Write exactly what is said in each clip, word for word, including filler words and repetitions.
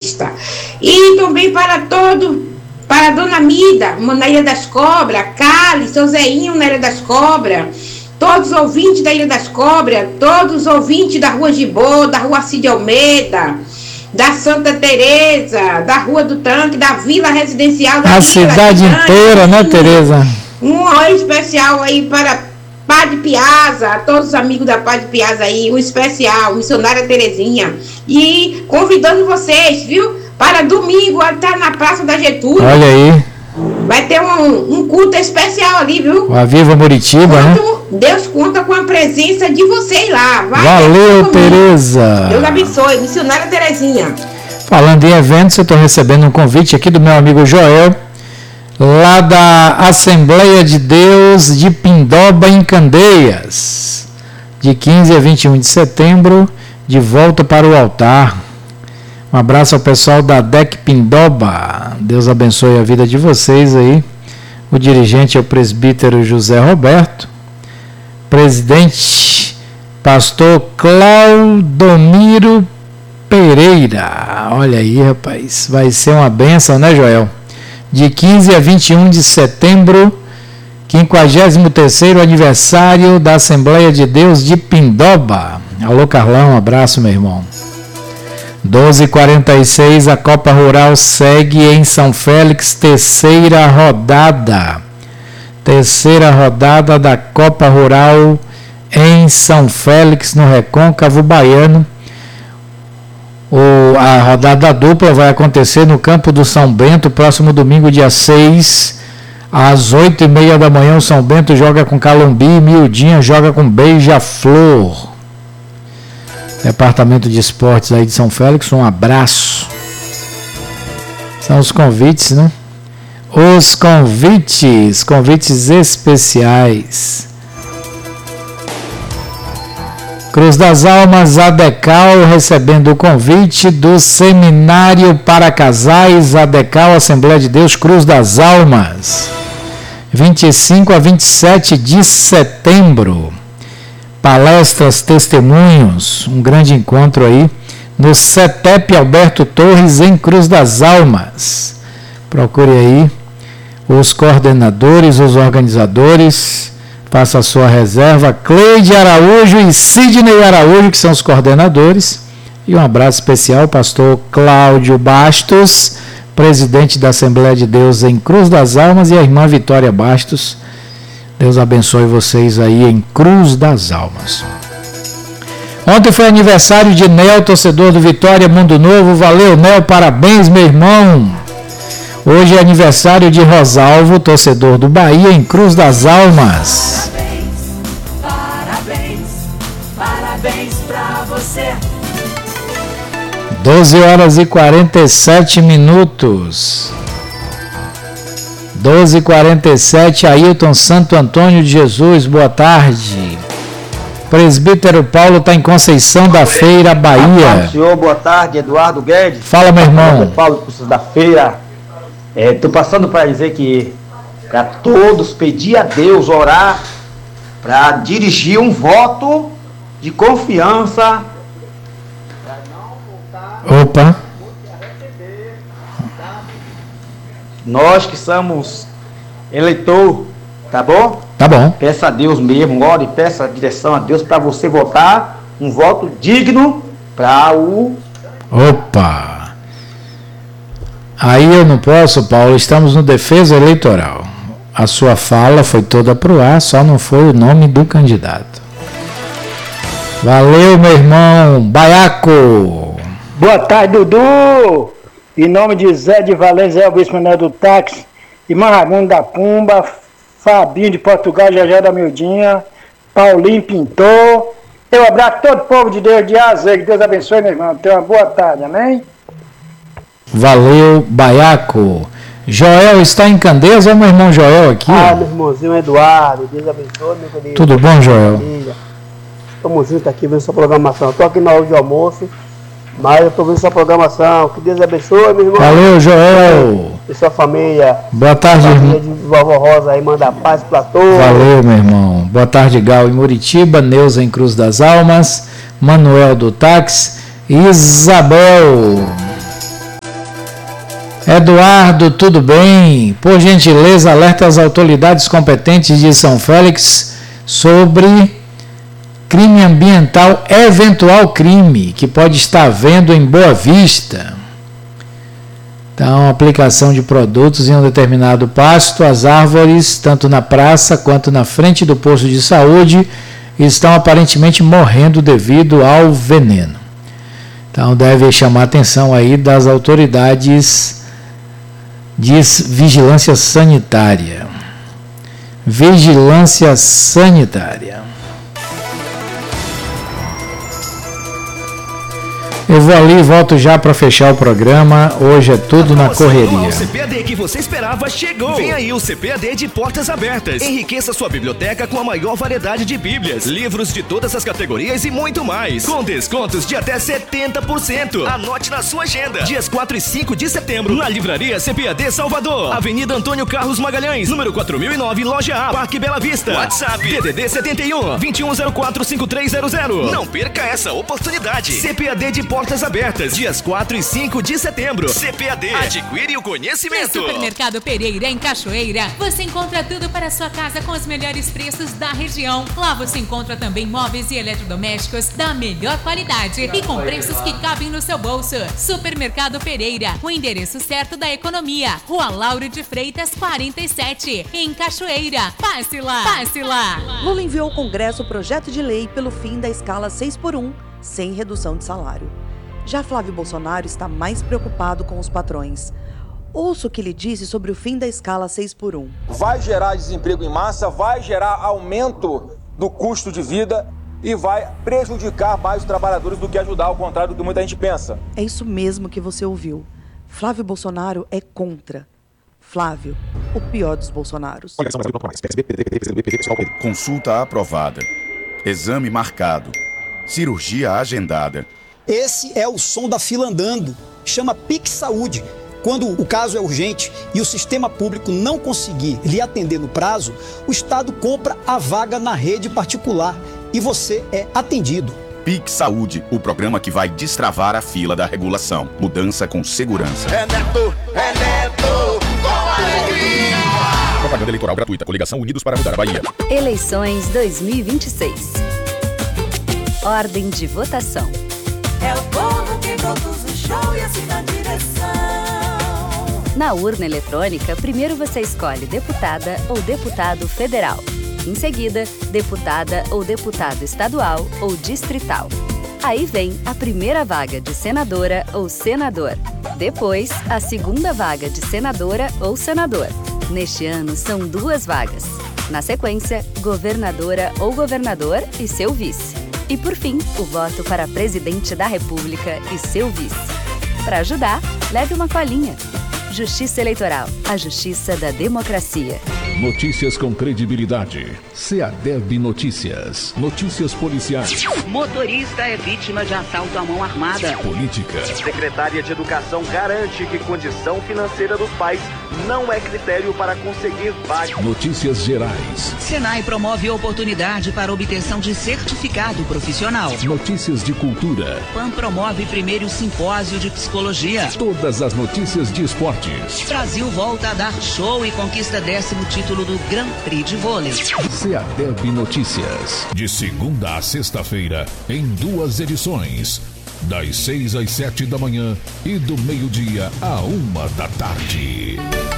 Batista. E também para todo, para a Dona Mida, na Ilha das Cobras, Cali, seu Zeinho na Ilha das Cobras, todos os ouvintes da Ilha das Cobras, todos os ouvintes da Rua Gibô, da Rua Cid Almeida, da Santa Teresa, da Rua do Tanque, da Vila Residencial da A Vila cidade Gigante, inteira, né, Tereza? Um oi especial aí para Padre Piazza, todos os amigos da Padre Piazza aí, um especial, missionária Terezinha. E convidando vocês, viu? Para domingo, estar na Praça da Getúlio. Olha aí. Vai ter um, um culto especial ali, viu? O Aviva Muritiba, Quando né? Deus conta com a presença de vocês lá. Vai, Valeu, Tereza. Deus abençoe, missionária Terezinha. Falando em eventos, eu estou recebendo um convite aqui do meu amigo Joel, lá da Assembleia de Deus de Pindoba, em Candeias, de quinze a vinte e um de setembro, de volta para o altar. Um abraço ao pessoal da D E C Pindoba. Deus abençoe a vida de vocês aí. O dirigente é o presbítero José Roberto. Presidente, pastor Claudomiro Pereira. Olha aí, rapaz. Vai ser uma bênção, né, Joel? De quinze a vinte e um de setembro, quinquagésimo terceiro aniversário da Assembleia de Deus de Pindoba. Alô, Carlão, um abraço, meu irmão. doze e quarenta e seis, a Copa Rural segue em São Félix, terceira rodada. Terceira rodada da Copa Rural em São Félix, no Recôncavo Baiano. O, a rodada dupla vai acontecer no campo do São Bento, próximo domingo, dia seis, às oito e meia da manhã. O São Bento joga com Calumbi e Miudinha joga com Beija-Flor. Departamento de Esportes aí de São Félix, um abraço. São os convites, né? Os convites, convites especiais. Cruz das Almas, Adecal, recebendo o convite do Seminário para Casais, Adecal, Assembleia de Deus, Cruz das Almas, vinte e cinco a vinte e sete de setembro. Palestras, testemunhos, um grande encontro aí no CETEP Alberto Torres, em Cruz das Almas. Procure aí os coordenadores, os organizadores, faça a sua reserva. Cleide Araújo e Sidney Araújo, que são os coordenadores. E um abraço especial ao pastor Cláudio Bastos, presidente da Assembleia de Deus em Cruz das Almas, e a irmã Vitória Bastos. Deus abençoe vocês aí em Cruz das Almas. Ontem foi aniversário de Nel, torcedor do Vitória Mundo Novo. Valeu, Nel, parabéns, meu irmão. Hoje é aniversário de Rosalvo, torcedor do Bahia, em Cruz das Almas. Parabéns, parabéns, parabéns pra você. doze horas e quarenta e sete minutos. doze e quarenta e sete, Ailton Santo Antônio de Jesus, boa tarde. Presbítero Paulo está em Conceição da Feira, Bahia. Senhor, boa tarde, Eduardo Guedes. Fala, meu irmão. Paulo da Feira. Estou é, passando para dizer que para todos pedir a Deus, orar, para dirigir um voto de confiança. Para não voltar. Opa. Nós que somos eleitor, tá bom? Tá bom. Peça a Deus mesmo, ore, peça a direção a Deus para você votar um voto digno para o... Opa! Aí eu não posso, Paulo, estamos no defesa eleitoral. A sua fala foi toda pro ar, só não foi o nome do candidato. Valeu, meu irmão. Baiaco. Boa tarde, Dudu. Em nome de Zé de Valença, Zé Bispo Manuel do Táxi, e Marragundo da Pumba, Fabinho de Portugal, Jajé da Mildinha, Paulinho Pintor. Eu abraço todo o povo de Deus de Azer, que Deus abençoe, meu irmão. Tenha uma boa tarde, amém? Valeu, Baiaco. Joel está em Candeias, é o meu irmão Joel aqui. Ah, meu irmãozinho Eduardo, Deus abençoe, meu querido. Tudo bom, Joel? Estamos juntos aqui vendo sua programação. Estou aqui na hora de almoço, mas eu estou vendo sua programação. Que Deus abençoe, meu irmão. Valeu, Joel. E sua família. Boa tarde, família irmão. de Vovó Rosa aí, manda paz para todos. Valeu, meu irmão. Boa tarde, Gal em Muritiba, Neuza em Cruz das Almas, Manuel do Táxi, Isabel. Eduardo, tudo bem? Por gentileza, alerta as autoridades competentes de São Félix sobre crime ambiental, eventual crime que pode estar havendo em Boa Vista. Então, aplicação de produtos em um determinado pasto, as árvores, tanto na praça quanto na frente do posto de saúde, estão aparentemente morrendo devido ao veneno. Então, deve chamar a atenção aí das autoridades de vigilância sanitária. Vigilância sanitária. Eu vou ali e volto já para fechar o programa. Hoje é tudo na correria. O C P A D que você esperava chegou. Vem aí o C P A D de Portas Abertas. Enriqueça sua biblioteca com a maior variedade de bíblias, livros de todas as categorias e muito mais. Com descontos de até setenta por cento. Anote na sua agenda. Dias quatro e cinco de setembro, na Livraria C P A D Salvador. Avenida Antônio Carlos Magalhães, número quatro mil e nove, Loja A, Parque Bela Vista. WhatsApp, D D D setenta e um, vinte e um zero quatro, cinquenta e três zero zero. Não perca essa oportunidade. C P A D de Portas Abertas, dias quatro e cinco de setembro. C P A D, adquire o conhecimento. No Supermercado Pereira, em Cachoeira, você encontra tudo para a sua casa com os melhores preços da região. Lá você encontra também móveis e eletrodomésticos da melhor qualidade e com preços que cabem no seu bolso. Supermercado Pereira, o endereço certo da economia. Rua Lauro de Freitas, quarenta e sete, em Cachoeira. Passe lá, passe lá. Lula enviou ao Congresso o projeto de lei pelo fim da escala seis por um, sem redução de salário. Já Flávio Bolsonaro está mais preocupado com os patrões. Ouça o que ele disse sobre o fim da escala seis por um. Vai gerar desemprego em massa, vai gerar aumento do custo de vida e vai prejudicar mais os trabalhadores do que ajudar, ao contrário do que muita gente pensa. É isso mesmo que você ouviu. Flávio Bolsonaro é contra. Flávio, o pior dos Bolsonaros. Consulta aprovada. Exame marcado. Cirurgia agendada. Esse é o som da fila andando. Chama Pix Saúde. Quando o caso é urgente e o sistema público não conseguir lhe atender no prazo, o Estado compra a vaga na rede particular e você é atendido. Pix Saúde, o programa que vai destravar a fila da regulação. Mudança com segurança. É Neto, é Neto, com alegria. Propaganda eleitoral gratuita. Coligação Unidos para Mudar a Bahia. Eleições dois mil e vinte e seis. Ordem de votação. É o povo que conduz o show e assim na direção. Na urna eletrônica, primeiro você escolhe deputada ou deputado federal. Em seguida, deputada ou deputado estadual ou distrital. Aí vem a primeira vaga de senadora ou senador. Depois, a segunda vaga de senadora ou senador. Neste ano, são duas vagas. Na sequência, governadora ou governador e seu vice. E por fim, o voto para presidente da República e seu vice. Para ajudar, leve uma colinha. Justiça Eleitoral, a justiça da democracia. Notícias com credibilidade. SEADEB Notícias. Notícias policiais. Motorista é vítima de assalto à mão armada. Política. Secretária de Educação garante que condição financeira dos pais não é critério para conseguir vaga. Notícias gerais. Senai promove oportunidade para obtenção de certificado profissional. Notícias de cultura. PAN promove primeiro simpósio de psicologia. Todas as notícias de esportes. Brasil volta a dar show e conquista décimo título do Grand Prix de vôlei. SEADEB Notícias. De segunda a sexta-feira, em duas edições. Das seis às sete da manhã e do meio-dia a uma da tarde.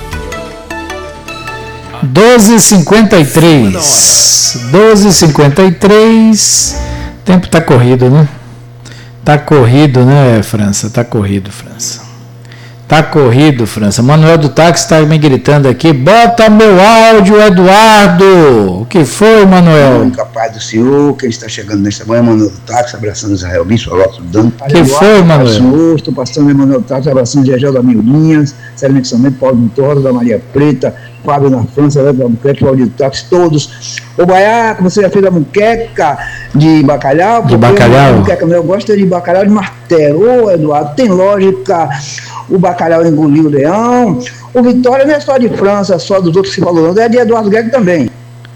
doze e cinquenta e três. doze e cinquenta e três. O tempo tá corrido, né? Tá corrido, né, França? Tá corrido, França. Tá corrido, França. Manuel do táxi está me gritando aqui. Bota meu áudio, Eduardo. O que foi, Manuel? Capaz do senhor, que está chegando nesta manhã, Manuel do táxi, abraçando Israel Bispo, Alonso Dano. O que foi, Manuel? Senhor, estou passando Manuel do táxi, abraçando Gegel da Miudinhas, Sérgio Samento, Paulo Vitório, da Maria Preta, Fábio na França, Léo da Muqueca, Claudio do táxi, todos. Ô Baiaco, você já fez a muqueca de bacalhau? De bacalhau? Muqueca, eu gosto de bacalhau de martelo. Ô, Eduardo, tem lógica. O bacalhau engoliu o leão. O Vitória não é só de França, só dos outros que você falou, não, é de Eduardo Guedes também.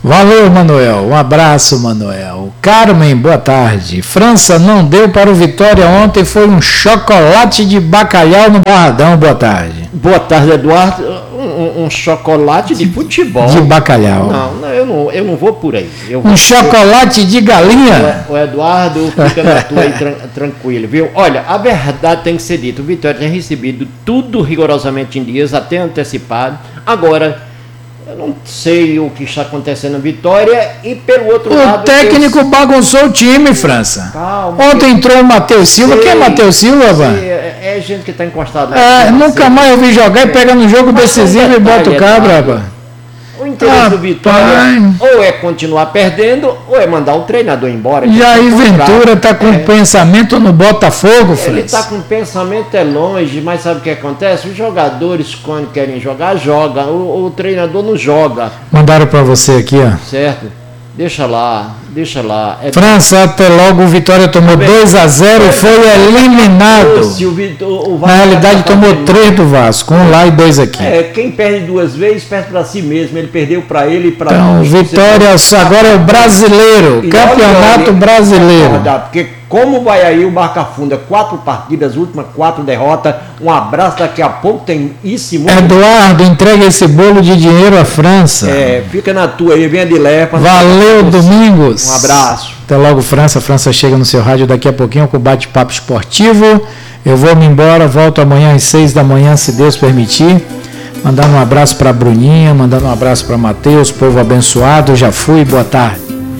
Valeu, Manuel. Um abraço, Manuel. Carmen, boa tarde. França não deu para o Vitória ontem, foi um chocolate de bacalhau no Barradão. Boa tarde. Boa tarde, Eduardo. Um, um chocolate de futebol. De bacalhau. Não, não, eu não, eu não vou por aí. Eu um vou, chocolate eu, de galinha? O, o Eduardo fica na tua aí tran, tranquilo, viu? Olha, a verdade tem que ser dita. O Vitória tem recebido tudo rigorosamente em dias, até antecipado. Agora, eu não sei o que está acontecendo na Vitória e pelo outro o lado... O técnico eu... bagunçou o time, França. Calma. Ontem que... entrou o Matheus Silva. Sei, Quem é Matheus Silva, Van? É, é gente que está encostado lá. É, nunca mais eu vi jogar é. e pega no jogo Mas decisivo e bota o cabra, rapaz. O interesse ah, do Vitória pai. ou é continuar perdendo ou é mandar o treinador embora. Jair Ventura está com é. pensamento no Botafogo, França. Ele está com pensamento é longe, mas sabe o que acontece? Os jogadores, quando querem jogar, jogam. O, o treinador não joga. Mandaram para você aqui, ó. Certo. Deixa lá, deixa lá. É... França, até logo, o Vitória tomou dois a zero e foi eliminado. Se o Vitor, o Na realidade, tá tomou três do Vasco, um lá e dois aqui. É, quem perde duas vezes, perde para si mesmo. Ele perdeu para ele e para Então, Vitória agora é o brasileiro, e campeonato olha, brasileiro. Porque como vai aí o Barca Funda, quatro partidas, últimas quatro derrotas. Um abraço, daqui a pouco tem isso. Muito... Eduardo, entrega esse bolo de dinheiro à França. É, fica na tua aí, venha de leva. Valeu, Domingos. Um abraço. Até logo, França. França chega no seu rádio daqui a pouquinho com o bate-papo esportivo. Eu vou me embora, volto amanhã às seis da manhã, se Deus permitir. Mandando um abraço para a Bruninha, mandando um abraço para Matheus, povo abençoado. Já fui, boa tarde.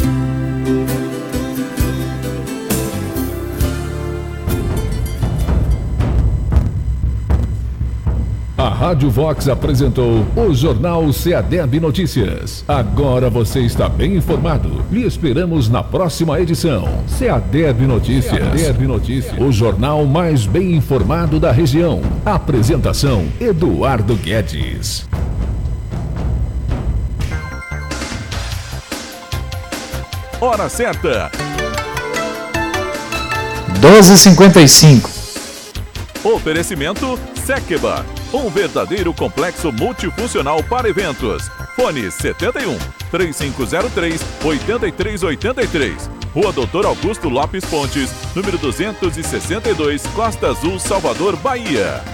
A Rádio Vox apresentou o Jornal Ceadeb Notícias. Agora você está bem informado. Lhe esperamos na próxima edição. Ceadeb Notícias. Ceadeb Notícias. O jornal mais bem informado da região. Apresentação: Eduardo Guedes. Hora certa. doze e cinquenta e cinco. Oferecimento Sekeba, um verdadeiro complexo multifuncional para eventos. Fone setenta e um, três cinco zero três, oito três oito três. Rua Doutor Augusto Lopes Pontes, número duzentos e sessenta e dois, Costa Azul, Salvador, Bahia.